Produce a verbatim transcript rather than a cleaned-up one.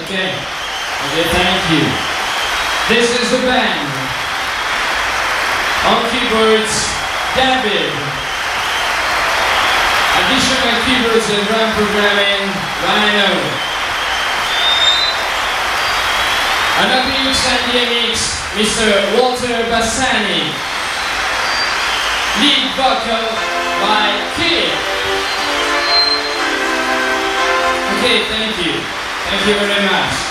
Okay. Okay, thank you. This is the band. On keyboards, David. Additional keyboards and drum programming, Rhino. On a big Sandy mix, Mister Walter Bassani. Lead vocal by Kid. Okay, thank you. Thank you very much.